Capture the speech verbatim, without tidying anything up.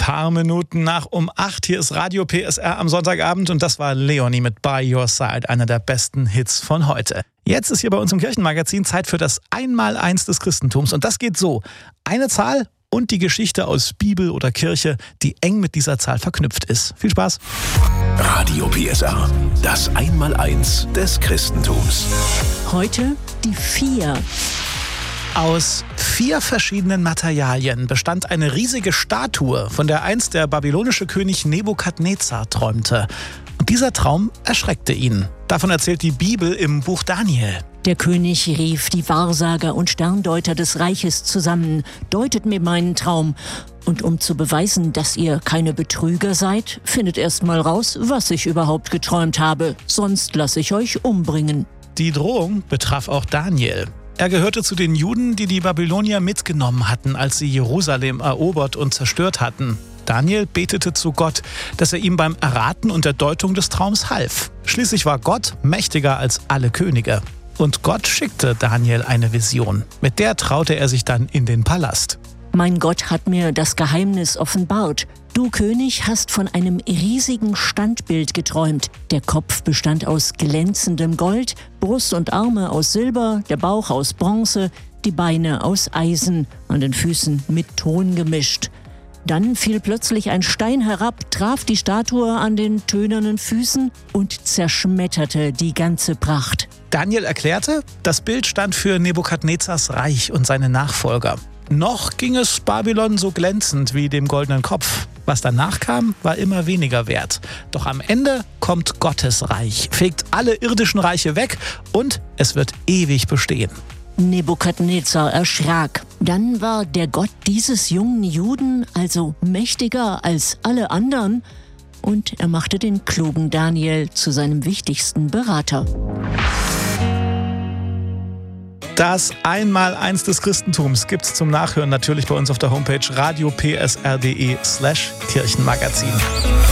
Paar Minuten nach um acht. Hier ist Radio P S R am Sonntagabend und das war Leonie mit By Your Side, einer der besten Hits von heute. Jetzt ist hier bei uns im Kirchenmagazin Zeit für das Einmaleins des Christentums und das geht so. Eine Zahl und die Geschichte aus Bibel oder Kirche, die eng mit dieser Zahl verknüpft ist. Viel Spaß. Radio P S R, das Einmaleins des Christentums. Heute die vier. Aus vier verschiedenen Materialien bestand eine riesige Statue, von der einst der babylonische König Nebukadnezar träumte. Und dieser Traum erschreckte ihn. Davon erzählt die Bibel im Buch Daniel. Der König rief die Wahrsager und Sterndeuter des Reiches zusammen. Deutet mir meinen Traum. Und um zu beweisen, dass ihr keine Betrüger seid, findet erst mal raus, was ich überhaupt geträumt habe. Sonst lasse ich euch umbringen. Die Drohung betraf auch Daniel. Er gehörte zu den Juden, die die Babylonier mitgenommen hatten, als sie Jerusalem erobert und zerstört hatten. Daniel betete zu Gott, dass er ihm beim Erraten und der Deutung des Traums half. Schließlich war Gott mächtiger als alle Könige. Und Gott schickte Daniel eine Vision. Mit der traute er sich dann in den Palast. Mein Gott hat mir das Geheimnis offenbart. Du, König, hast von einem riesigen Standbild geträumt. Der Kopf bestand aus glänzendem Gold, Brust und Arme aus Silber, der Bauch aus Bronze, die Beine aus Eisen, an den Füßen mit Ton gemischt. Dann fiel plötzlich ein Stein herab, traf die Statue an den tönernen Füßen und zerschmetterte die ganze Pracht. Daniel erklärte, das Bild stand für Nebukadnezars Reich und seine Nachfolger. Noch ging es Babylon so glänzend wie dem goldenen Kopf. Was danach kam, war immer weniger wert. Doch am Ende kommt Gottes Reich, fegt alle irdischen Reiche weg und es wird ewig bestehen. Nebukadnezar erschrak. Dann war der Gott dieses jungen Juden also mächtiger als alle anderen und er machte den klugen Daniel zu seinem wichtigsten Berater. Das Einmaleins des Christentums gibt's zum Nachhören natürlich bei uns auf der Homepage radio p s r punkt d e slash Kirchenmagazin.